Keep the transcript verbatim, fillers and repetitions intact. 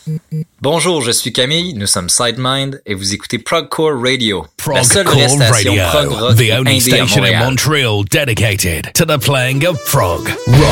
Bonjour, je suis Camille, nous sommes Sidemind et vous écoutez Progcore Radio, Prog la seule vraie Core station Radio, prog rock the only indé à station in Montréal. Montreal dedicated to the playing of prog rock.